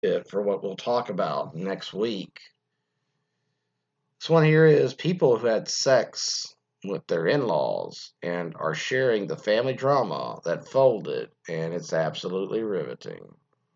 it for what we'll talk about next week. This one here is people who had sex with their in laws and are sharing the family drama that folded, and it's absolutely riveting.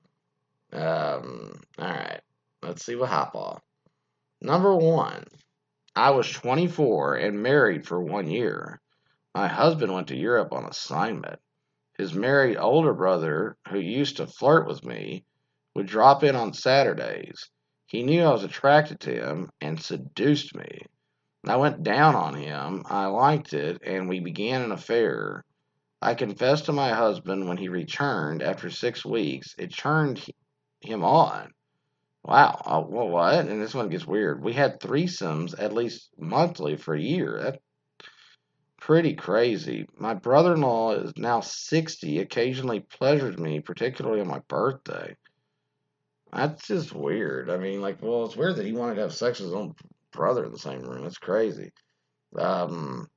All right, let's see what hop off. Number one, I was 24 and married for 1 year. My husband went to Europe on assignment. His married older brother, who used to flirt with me, would drop in on Saturdays. He knew I was attracted to him and seduced me. I went down on him. I liked it, and we began an affair. I confessed to my husband when he returned after 6 weeks. It turned him on. Wow. Well, what? And this one gets weird. We had threesomes at least monthly for a year. That's pretty crazy. My brother in law is now 60, occasionally pleasures me, particularly on my birthday. That's just weird. I mean, like, well, it's weird that he wanted to have sex with his own brother in the same room. That's crazy. Um,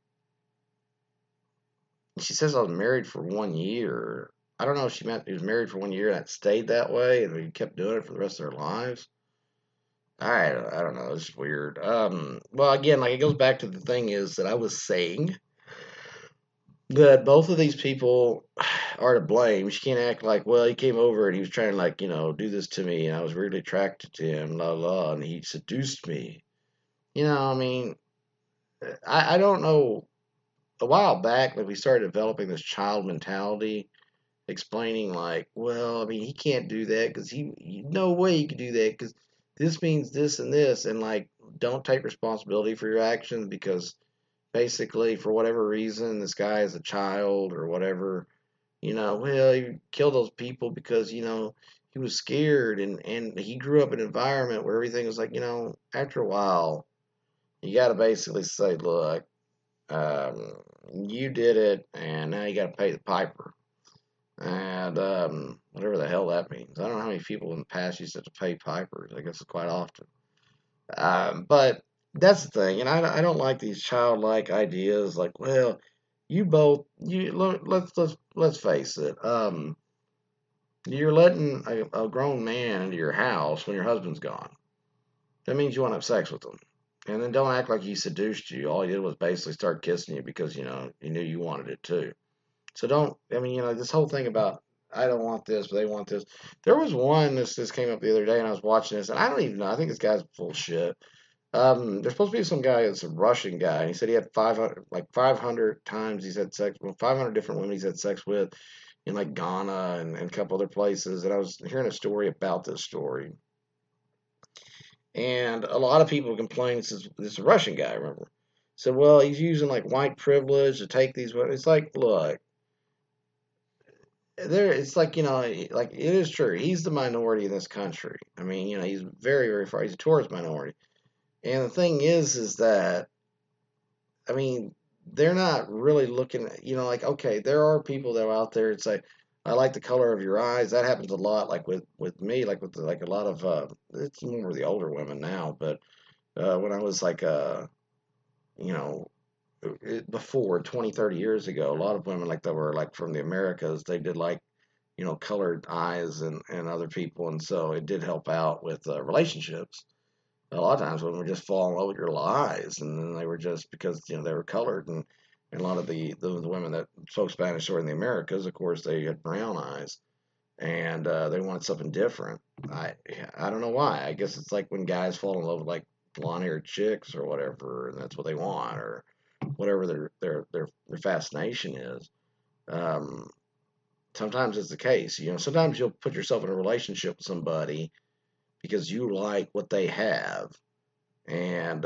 she says I was married for 1 year. I don't know if she meant he was married for 1 year and it stayed that way and we kept doing it for the rest of their lives. I don't know. It's weird. Well, again, like it goes back to the thing is that I was saying that both of these people are to blame. She can't act like, well, he came over and he was trying to like, do this to me and I was really attracted to him, la la, and he seduced me. I mean, I don't know. A while back, like we started developing this child mentality, explaining like, well, I mean, he can't do that because no way he could do that because this means this and this, and like, don't take responsibility for your actions because basically, for whatever reason, this guy is a child or whatever, well, he killed those people because, he was scared and he grew up in an environment where everything was like, after a while, you got to basically say, look, um, you did it and now you got to pay the piper. And whatever the hell that means. I don't know how many people in the past used to have to pay pipers. I guess it's quite often. But that's the thing, and I don't like these childlike ideas. Like, well, you both you let's face it. You're letting a grown man into your house when your husband's gone. That means you want to have sex with him, and then don't act like he seduced you. All he did was basically start kissing you because he knew you wanted it too. So don't. I mean, this whole thing about I don't want this, but they want this. There was one this came up the other day, and I was watching this, and I don't even know. I think this guy's full of shit. There's supposed to be some guy that's a Russian guy. And he said he had 500, like 500 times he's had sex, well, 500 different women he's had sex with in like Ghana and a couple other places. And I was hearing a story about this story. And a lot of people complain this is a Russian guy, remember? So, well, he's using like white privilege to take these women. It's like, look, it's like, like it is true. He's the minority in this country. I mean, he's very, very far. He's a tourist minority. And the thing is that I mean, they're not really looking at, like, okay, there are people that are out there and say, I like the color of your eyes. That happens a lot, like with me, like with like a lot of, it's more the older women now, but when I was like, you know, before 20, 30 years ago, a lot of women like that were like from the Americas, they did like, colored eyes and other people. And so it did help out with relationships. A lot of times women would just fall in love with your little eyes, and then they were just because they were colored, and a lot of the women that spoke Spanish or in the Americas, of course, they had brown eyes, and they wanted something different. I don't know why. I guess it's like when guys fall in love with like blonde haired chicks or whatever, and that's what they want, or whatever their fascination is. Um, Sometimes it's the case. Sometimes you'll put yourself in a relationship with somebody because you like what they have and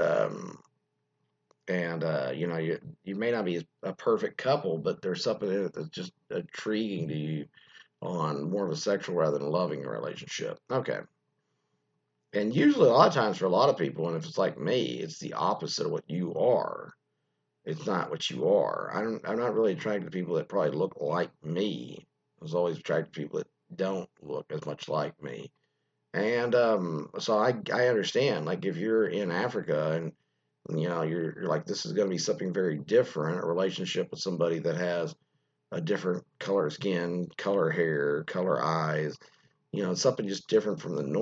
you may not be a perfect couple, but there's something in it that's just intriguing to you on more of a sexual rather than a loving relationship. Okay. And usually a lot of times for a lot of people, and if it's like me, it's the opposite of what you are. It's not what you are. I'm not really attracted to people that probably look like me. I was always attracted to people that don't look as much like me. And so I understand. Like if you're in Africa and you're like this is going to be something very different, a relationship with somebody that has a different color skin, color hair, color eyes. something just different from the